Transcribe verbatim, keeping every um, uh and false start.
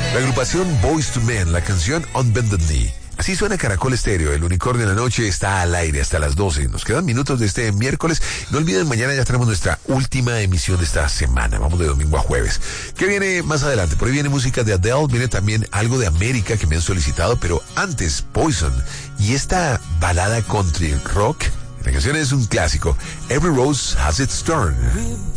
La agrupación Boyz two Men, la canción On Bended Knee. Así suena Caracol Estéreo, el unicornio de la noche está al aire hasta las doce. Nos quedan minutos de este miércoles. No olviden, mañana ya tenemos nuestra última emisión de esta semana. Vamos de domingo a jueves. ¿Qué viene más adelante? Por ahí viene música de Adele, viene también algo de América que me han solicitado, pero antes Poison y esta balada country rock. La canción es un clásico. Every Rose Has Its Thorn.